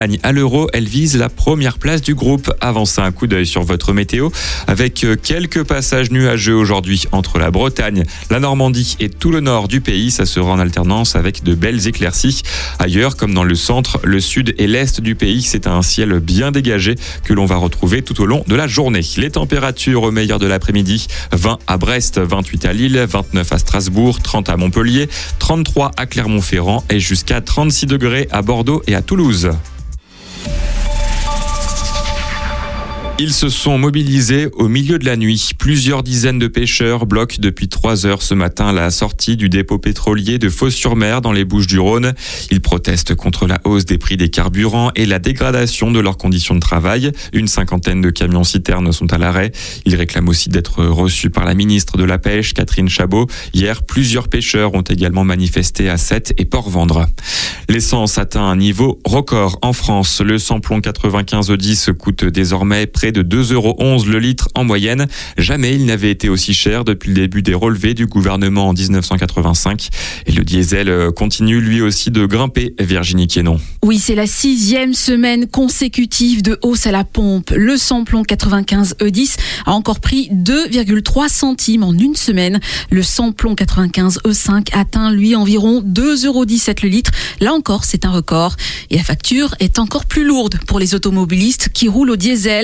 À l'Euro, elle vise la première place du groupe. Avancez un coup d'œil sur votre météo avec quelques passages nuageux aujourd'hui entre la Bretagne, la Normandie et tout le nord du pays. Ça sera en alternance avec de belles éclaircies. Ailleurs, comme dans le centre, le sud et l'est du pays, c'est un ciel bien dégagé que l'on va retrouver tout au long de la journée. Les températures au meilleur de l'après-midi, 20 à Brest, 28 à Lille, 29 à Strasbourg, 30 à Montpellier, 33 à Clermont-Ferrand et jusqu'à 36 degrés à Bordeaux et à Toulouse. Ils se sont mobilisés au milieu de la nuit. Plusieurs dizaines de pêcheurs bloquent depuis 3 heures ce matin la sortie du dépôt pétrolier de Fos-sur-Mer dans les Bouches-du-Rhône. Ils protestent contre la hausse des prix des carburants et la dégradation de leurs conditions de travail. Une cinquantaine de camions-citernes sont à l'arrêt. Ils réclament aussi d'être reçus par la ministre de la Pêche, Catherine Chabot. Hier, plusieurs pêcheurs ont également manifesté à Sète et Port-Vendre. L'essence atteint un niveau record en France. Le samplon 95 E10 coûte désormais près de 2,11 € le litre en moyenne. Jamais il n'avait été aussi cher depuis le début des relevés du gouvernement en 1985. Et le diesel continue lui aussi de grimper. Virginie Quénon. Oui, c'est la 6e semaine consécutive de hausse à la pompe. Le samplon 95 E10 a encore pris 2,3 centimes en une semaine. Le samplon 95 E5 atteint lui environ 2,17 € le litre. Là encore, c'est un record. Et la facture est encore plus lourde pour les automobilistes qui roulent au diesel.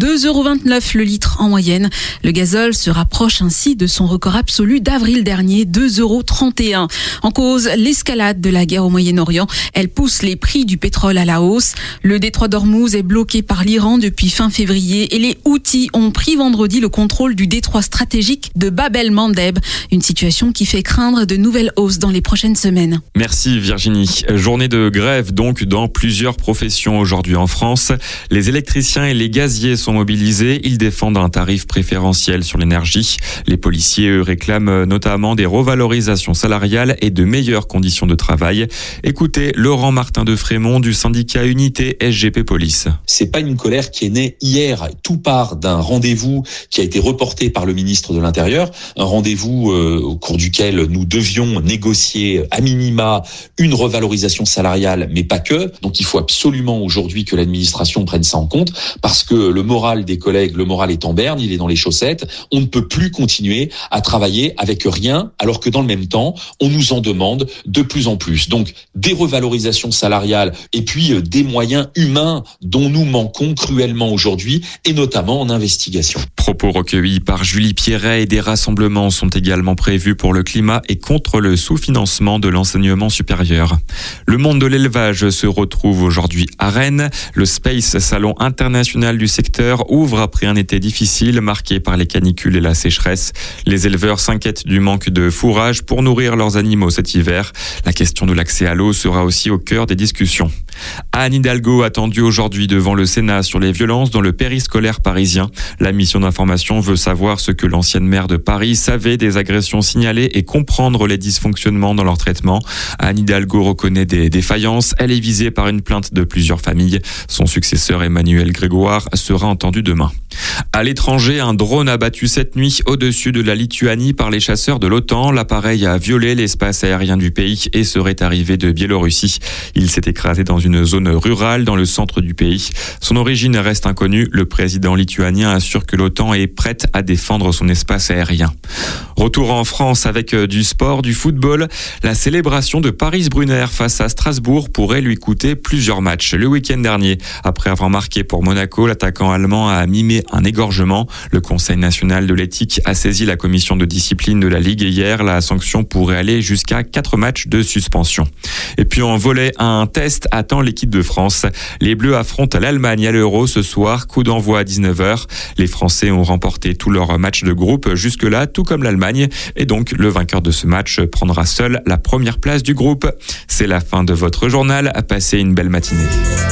2,29 € le litre en moyenne. Le gazole se rapproche ainsi de son record absolu d'avril dernier, 2,31 €. En cause, l'escalade de la guerre au Moyen-Orient. Elle pousse les prix du pétrole à la hausse. Le détroit d'Ormuz est bloqué par l'Iran depuis fin février et les Houthis ont pris vendredi le contrôle du détroit stratégique de Bab el-Mandeb. Une situation qui fait craindre de nouvelles hausses dans les prochaines semaines. Merci Virginie. Journée de grève donc dans plusieurs professions aujourd'hui en France. Les électriciens et les gaziers sont mobilisés. Ils défendent un tarif préférentiel sur l'énergie. Les policiers, eux, réclament notamment des revalorisations salariales et de meilleures conditions de travail. Écoutez Laurent Martin de Frémont du syndicat Unité SGP Police. C'est pas une colère qui est née hier. Tout part d'un rendez-vous qui a été reporté par le ministre de l'Intérieur. Un rendez-vous au cours duquel nous devions négocier à minima une revalorisation salariale, mais pas que. Donc il faut absolument aujourd'hui que l'administration prenne ça en compte parce que le moral des collègues, le moral est en berne, il est dans les chaussettes. On ne peut plus continuer à travailler avec rien, alors que dans le même temps, on nous en demande de plus en plus. Donc, des revalorisations salariales et puis des moyens humains dont nous manquons cruellement aujourd'hui, et notamment en investigation. Propos recueillis par Julie Pierret et des rassemblements sont également prévus pour le climat et contre le sous-financement de l'enseignement supérieur. Le monde de l'élevage se retrouve aujourd'hui à Rennes. Le Space, salon international du secteur, ouvre après un été difficile marqué par les canicules et la sécheresse. Les éleveurs s'inquiètent du manque de fourrage pour nourrir leurs animaux cet hiver. La question de l'accès à l'eau sera aussi au cœur des discussions. Anne Hidalgo attendue aujourd'hui devant le Sénat sur les violences dans le périscolaire parisien. La mission d'information veut savoir ce que l'ancienne maire de Paris savait des agressions signalées et comprendre les dysfonctionnements dans leur traitement. Anne Hidalgo reconnaît des défaillances. Elle est visée par une plainte de plusieurs familles. Son successeur Emmanuel Grégoire sera entendu demain. À l'étranger, un drone abattu cette nuit au-dessus de la Lituanie par les chasseurs de l'OTAN. L'appareil a violé l'espace aérien du pays et serait arrivé de Biélorussie. Il s'est écrasé dans une zone rurale dans le centre du pays. Son origine reste inconnue. Le président lituanien assure que l'OTAN est prête à défendre son espace aérien. Retour en France avec du sport, du football. La célébration de Paris Brunner face à Strasbourg pourrait lui coûter plusieurs matchs. Le week-end dernier, après avoir marqué pour Monaco, l'attaquant allemand a mimé un égorgement. Le Conseil national de l'éthique a saisi la commission de discipline de la Ligue hier. La sanction pourrait aller jusqu'à 4 matchs de suspension. Et puis en volley, un test attend l'équipe de France. Les Bleus affrontent l'Allemagne à l'Euro ce soir. Coup d'envoi à 19h. Les Français ont remporté tous leurs matchs de groupe jusque-là, tout comme l'Allemagne. Et donc, le vainqueur de ce match prendra seul la première place du groupe. C'est la fin de votre journal. Passez une belle matinée.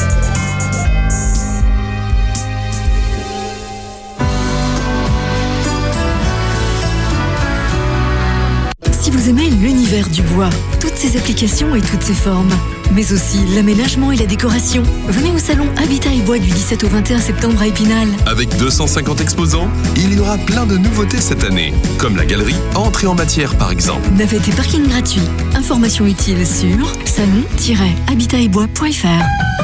Si vous aimez l'univers du bois, toutes ses applications et toutes ses formes, mais aussi l'aménagement et la décoration, venez au salon Habitat et Bois du 17 au 21 septembre à Épinal. Avec 250 exposants, il y aura plein de nouveautés cette année, comme la galerie Entrée en matière par exemple. Navette et parking gratuit. Informations utiles sur salon-habitatetbois.fr.